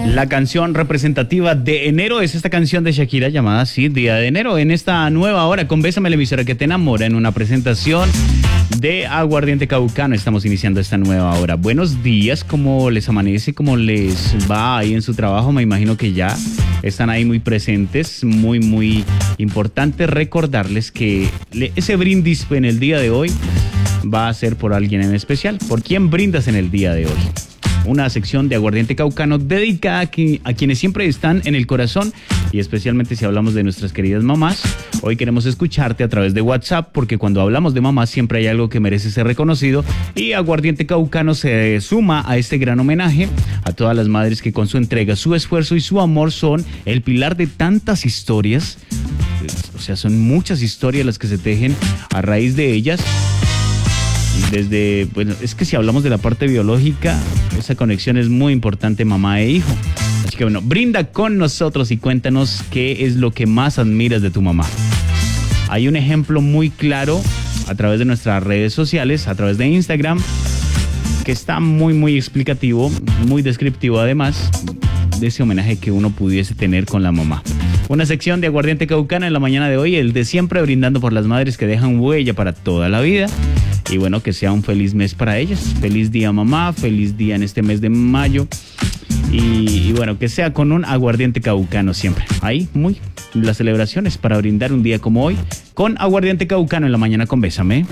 La canción representativa de enero es esta canción de Shakira llamada así, Día de Enero. En esta nueva hora con Bésame, la emisora que te enamora, en una presentación de Aguardiente Caucano. Estamos iniciando esta nueva hora. Buenos días, ¿cómo les amanece? ¿Cómo les va ahí en su trabajo? Me imagino que ya están ahí muy presentes. Muy importante recordarles que ese brindis en el día de hoy va a ser por alguien en especial. ¿Por quién brindas en el día de hoy? Una sección de Aguardiente Caucano dedicada a quienes siempre están en el corazón, y especialmente si hablamos de nuestras queridas mamás. Hoy queremos escucharte a través de WhatsApp, porque cuando hablamos de mamás siempre hay algo que merece ser reconocido, y Aguardiente Caucano se suma a este gran homenaje a todas las madres que con su entrega, su esfuerzo y su amor son el pilar de tantas historias. O sea, son muchas historias las que se tejen a raíz de ellas. Desde, bueno, es que si hablamos de la parte biológica, esa conexión es muy importante, mamá e hijo. Así que bueno, brinda con nosotros y cuéntanos qué es lo que más admiras de tu mamá. Hay un ejemplo muy claro a través de nuestras redes sociales, a través de Instagram, que está muy explicativo, muy descriptivo además de ese homenaje que uno pudiese tener con la mamá. Una sección de Aguardiente Caucano en la mañana de hoy, el de siempre, brindando por las madres que dejan huella para toda la vida. Y bueno, que sea un feliz mes para ellas. Feliz día, mamá. Feliz día en este mes de mayo. Y bueno, que sea con un Aguardiente Caucano siempre. Ahí, las celebraciones para brindar un día como hoy con Aguardiente Caucano en la mañana con Bésame.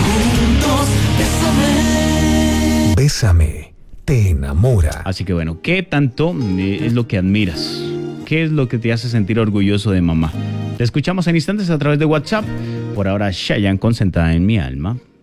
Bésame, te enamora. Así que bueno, ¿qué tanto es lo que admiras? ¿Qué es lo que te hace sentir orgulloso de mamá? Te escuchamos en instantes a través de WhatsApp. Por ahora, Chayanne con Sentada en mi alma.